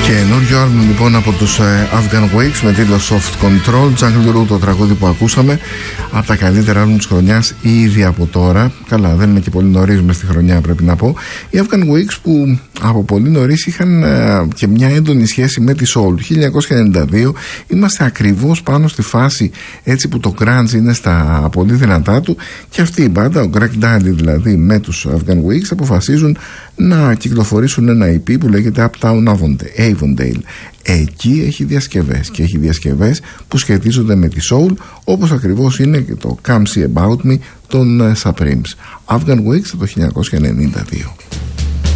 Καινούριο άλμπουμ λοιπόν από τους Afghan Wigs με τίτλο Soft Control. Jungle Root, το τραγούδι που ακούσαμε, από τα καλύτερα άλμπουμ της χρονιάς ήδη από τώρα. Καλά, δεν είναι και πολύ νωρίς μες στη χρονιά, πρέπει να πω. Οι Afghan Wigs που από πολύ νωρίς είχαν και μια έντονη σχέση με τη Soul. Το 1992 είμαστε ακριβώς πάνω στη φάση έτσι που το grunge είναι στα πολύ δυνατά του, και αυτή η μπάντα, ο Greg Daly δηλαδή, με τους Afghan Wigs αποφασίζουν να κυκλοφορήσουν ένα EP που λέγεται Uptown Avondale. Εκεί έχει διασκευές, και έχει διασκευές που σχετίζονται με τη Soul, όπως ακριβώς είναι και το Come See About Me των Supremes. Afghan Wigs από το 1992.